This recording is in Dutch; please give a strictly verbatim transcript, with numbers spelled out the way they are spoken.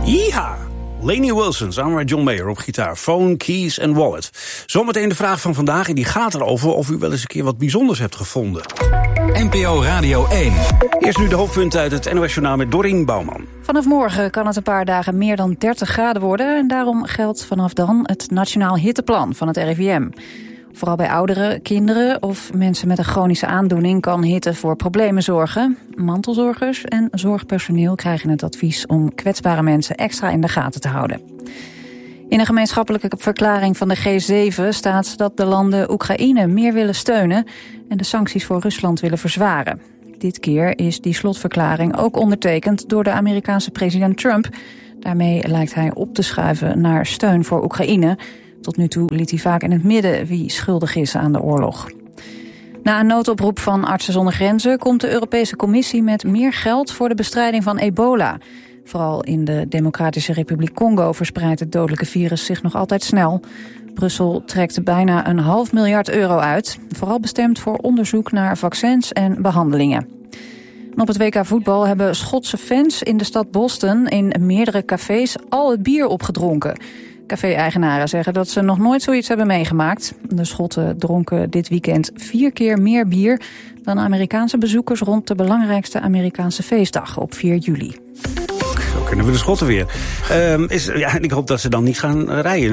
Yeeha! Lainey Wilson, samen met John Mayer op gitaar. Phone, keys en wallet. Zometeen de vraag van vandaag en die gaat erover of u wel eens een keer wat bijzonders hebt gevonden. N P O Radio één. Eerst nu de hoofdpunten uit het N O S-journaal met Dorien Bouwman. Vanaf morgen kan het een paar dagen meer dan dertig graden worden. En daarom geldt vanaf dan het Nationaal Hitteplan van het R I V M. Vooral bij ouderen, kinderen of mensen met een chronische aandoening kan hitte voor problemen zorgen. Mantelzorgers en zorgpersoneel krijgen het advies om kwetsbare mensen extra in de gaten te houden. In een gemeenschappelijke verklaring van de G zeven staat dat de landen Oekraïne meer willen steunen en de sancties voor Rusland willen verzwaren. Dit keer is die slotverklaring ook ondertekend door de Amerikaanse president Trump. Daarmee lijkt hij op te schuiven naar steun voor Oekraïne. Tot nu toe liet hij vaak in het midden wie schuldig is aan de oorlog. Na een noodoproep van Artsen zonder Grenzen komt de Europese Commissie met meer geld voor de bestrijding van ebola. Vooral in de Democratische Republiek Congo verspreidt het dodelijke virus zich nog altijd snel. Brussel trekt bijna een half miljard euro uit, vooral bestemd voor onderzoek naar vaccins en behandelingen. En op het W K voetbal hebben Schotse fans in de stad Boston in meerdere cafés al het bier opgedronken. Café-eigenaren zeggen dat ze nog nooit zoiets hebben meegemaakt. De Schotten dronken dit weekend vier keer meer bier dan Amerikaanse bezoekers rond de belangrijkste Amerikaanse feestdag op vier juli. Zo kunnen we de Schotten weer. Um, is, ja, ik hoop dat ze dan niet gaan rijden.